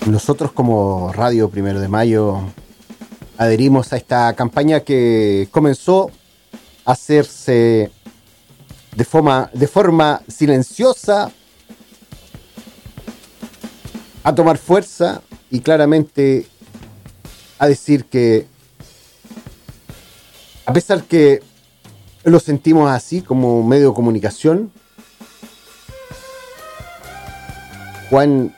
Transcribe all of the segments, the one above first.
Nosotros como Radio Primero de Mayo adherimos a esta campaña que comenzó a hacerse de forma silenciosa, a tomar fuerza y claramente a decir que, a pesar que lo sentimos así como medio de comunicación, Juan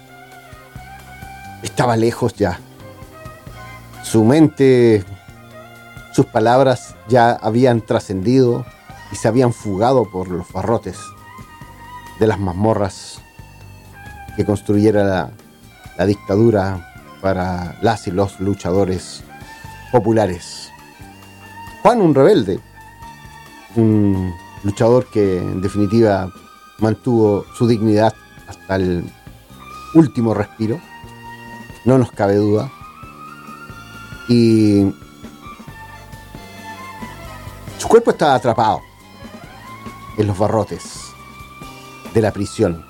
estaba lejos ya. Su mente, sus palabras ya habían trascendido y se habían fugado por los barrotes de las mazmorras que construyera la dictadura para las y los luchadores populares. Juan, un rebelde, un luchador que en definitiva mantuvo su dignidad hasta el último respiro, no nos cabe duda, y su cuerpo estaba atrapado en los barrotes de la prisión.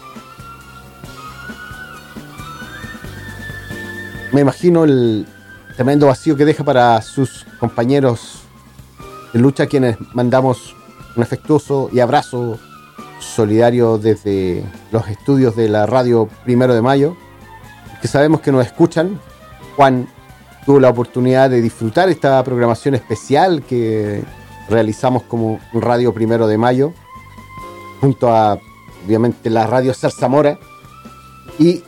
Me imagino el tremendo vacío que deja para sus compañeros de lucha, a quienes mandamos un afectuoso y abrazo solidario desde los estudios de la Radio Primero de Mayo, que sabemos que nos escuchan. Juan tuvo la oportunidad de disfrutar esta programación especial que realizamos como Radio Primero de Mayo, junto a, obviamente, la Radio Zarzamora, y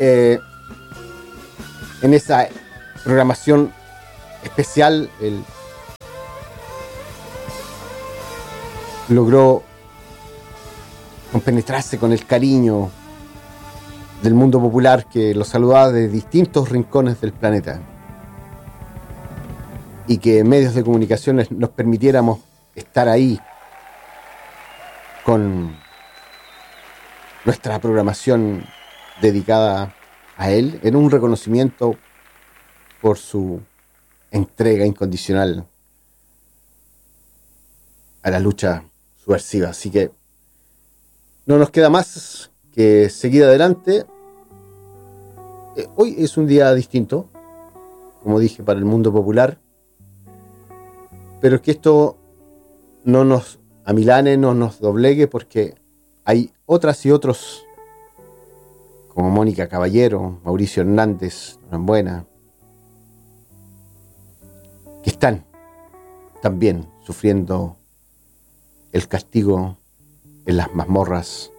en esa programación especial él logró compenetrarse con el cariño del mundo popular que lo saludaba de distintos rincones del planeta, y que medios de comunicación nos permitiéramos estar ahí con nuestra programación dedicada a él, en un reconocimiento por su entrega incondicional a la lucha subversiva. Así que no nos queda más que seguir adelante. Hoy es un día distinto, como dije, para el mundo popular, pero es que esto no nos amilane, no nos doblegue, porque hay otras y otros, como Mónica Caballero, Mauricio Hernández, Norambuena, que están también sufriendo el castigo en las mazmorras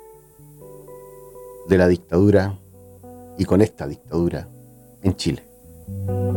de la dictadura, y con esta dictadura en Chile.